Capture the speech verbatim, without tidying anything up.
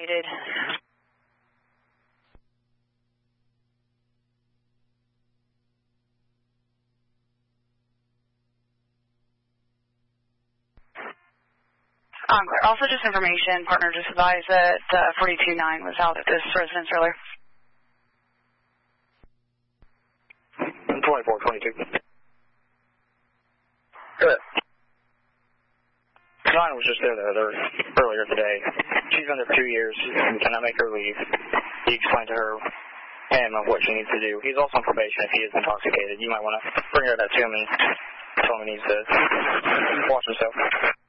Needed. Um, also, just information, partner just advised that uh, forty-two nine was out at this residence earlier. twenty-four twenty-two. Good. Nine was just there, there earlier today. She's been there for two years. We cannot make her leave. He explained to her and what she needs to do. He's also on probation if he is intoxicated. You might want to bring her that to him and tell him he needs to watch himself.